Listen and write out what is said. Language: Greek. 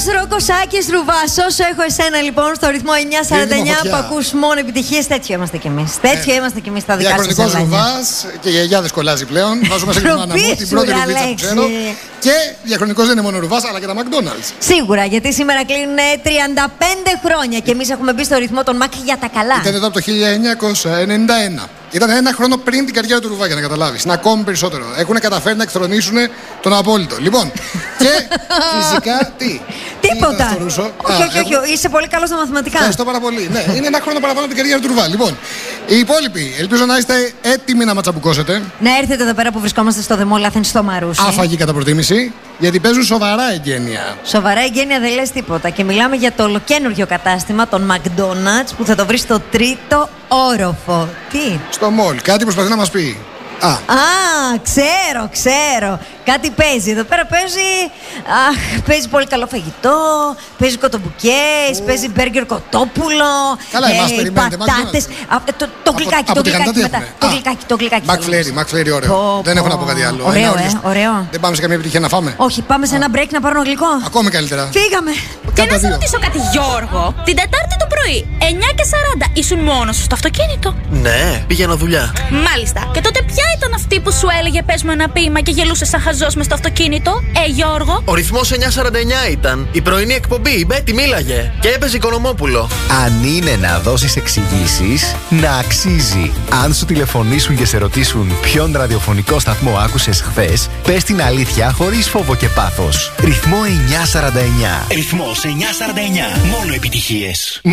Ρόκος Άκης Ρουβάς. Όσο έχω εσένα λοιπόν στο ρυθμό 949 που ακούς μόνο επιτυχίες, τέτοιο είμαστε κι εμείς. Τέτοιο είμαστε κι εμείς στα δικά σας. Διαχρονικός Ρουβάς και η γιαγιά δεν σκολάζει πλέον. Βάζω μέσα και την μάνα μου, την πρώτη ρουβίτσα που ξέρω. Και διαχρονικός δεν είναι μόνο Ρουβάς, αλλά και τα McDonald's. Σίγουρα, γιατί σήμερα κλείνουν 35 χρόνια και εμείς έχουμε μπει στο ρυθμό των Mac για τα καλά. Ήταν εδώ από το 1991. Ήταν ένα χρόνο πριν την καριέρα του Ρουβά, για να καταλάβεις. Είναι ακόμη περισσότερο. Έχουν καταφέρει να εκθρονήσουν τον απόλυτο. Λοιπόν, και φυσικά τι. Τίποτα. Όχι, είσαι πολύ καλός στα μαθηματικά. Ευχαριστώ πάρα πολύ. Ναι, είναι ένα χρόνο παραπάνω από την καριέρα του Ρουβά. Λοιπόν, οι υπόλοιποι, ελπίζω να είστε έτοιμοι να ματσαμπουκώσετε. Να έρθετε εδώ πέρα που βρισκόμαστε στο The Mall Athens στο Μαρούσι. Άφαγοι κατά προτίμηση, γιατί παίζουν σοβαρά εγγένεια. Σοβαρά εγγένεια δεν λες τίποτα. Και μιλάμε για το ολοκαίνουργιο κατάστημα των McDonald's που θα το βρει στο 3ο όροφο. Τι? Στο mall. Κάτι προσπαθεί να μας πει. Ξέρω. Κάτι παίζει. Εδώ πέρα παίζει πολύ καλό φαγητό, παίζει κοτομπουκές, παίζει μπέργκερ κοτόπουλο, καλά, εμάς περιμένετε. πατάτες. Το γλυκάκι μετά. Το γλυκάκι. Μακφλέρι, ωραίο. Δεν έχω να πω κάτι άλλο. Ωραίο. Δεν πάμε σε καμία επιτυχία να φάμε. Όχι, πάμε σε ένα break να πάρω γλυκό. Ακόμη καλύτερα. Φύγαμε. Και να σε ρωτήσω κάτι, Γιώργο. Την Τετάρτη το πρωί, 9:40, ήσουν μόνος σου στο αυτοκίνητο? Ναι, πήγαινα δουλειά. Μάλιστα. Και τότε ποια ήταν αυτή που σου έλεγε πες μου ένα ποίημα και γελούσε σαν χαζός μες στο αυτοκίνητο? Γιώργο. Ο ρυθμός 949 ήταν. Η πρωινή εκπομπή, η Μπέτη μίλαγε. Και έπαιζε Οικονομόπουλο. Αν είναι να δώσεις εξηγήσεις, να αξίζει. Αν σου τηλεφωνήσουν και σε ρωτήσουν ποιον ραδιοφωνικό σταθμό άκουσες χθες, πες την αλήθεια χωρίς φόβο και πάθος. Ρυθμό 949. Ρυθμός 949. Μόνο επιτυχίες.